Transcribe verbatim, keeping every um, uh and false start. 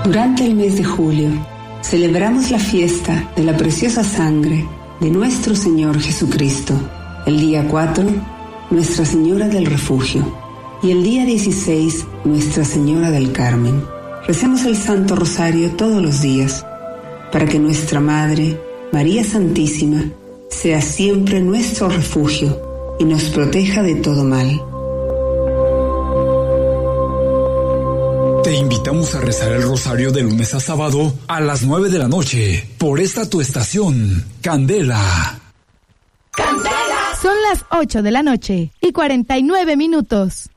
Durante el mes de julio, celebramos la fiesta de la preciosa sangre de nuestro Señor Jesucristo. El día cuatro, Nuestra Señora del Refugio. Y el día dieciséis, Nuestra Señora del Carmen. Recemos el Santo Rosario todos los días, para que nuestra Madre, María Santísima, sea siempre nuestro refugio y nos proteja de todo mal. Te invitamos a rezar el rosario de lunes a sábado a las nueve de la noche por esta tu estación, Candela. ¡Candela! Son las ocho de la noche y cuarenta y nueve minutos.